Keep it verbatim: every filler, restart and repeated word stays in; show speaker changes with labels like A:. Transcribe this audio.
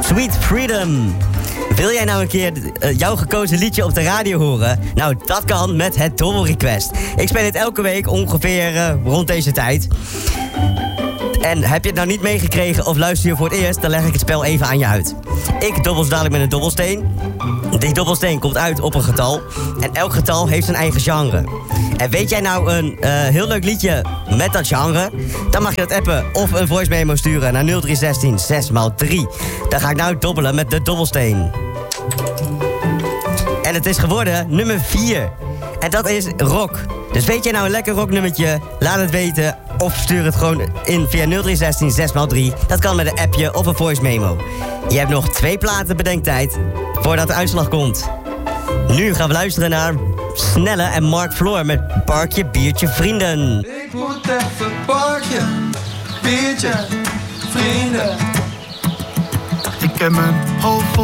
A: Sweet Freedom. Wil jij nou een keer uh, jouw gekozen liedje op de radio horen? Nou, dat kan met het Double Request. Ik speel dit elke week ongeveer uh, rond deze tijd. En heb je het nou niet meegekregen of luister je voor het eerst, dan leg ik het spel even aan je uit. Ik dobbel dadelijk met een dobbelsteen. Die dobbelsteen komt uit op een getal. En elk getal heeft zijn eigen genre. En weet jij nou een uh, heel leuk liedje met dat genre? Dan mag je dat appen of een voice memo sturen naar nul drie een zes zes maal drie. Dan ga ik nou dobbelen met de dobbelsteen. En het is geworden nummer vier. En dat is rock. Dus weet jij nou een lekker rocknummertje? Laat het weten. Of stuur het gewoon in via nul drie een zes zes maal drie. Dat kan met een appje of een voice memo. Je hebt nog twee platen bedenktijd voordat de uitslag komt. Nu gaan we luisteren naar Snelle en Mark Floor met Parkje, Biertje, Vrienden.
B: Ik moet even parkje, biertje, vrienden.
C: Ik heb mijn hoofd